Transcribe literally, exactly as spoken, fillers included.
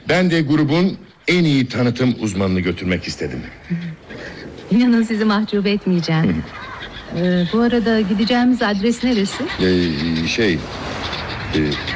Ben de grubun en iyi tanıtım uzmanını götürmek istedim. İnanın sizi mahcup etmeyeceğim. ee, Bu arada gideceğimiz adres neresi? Ee, şey... E,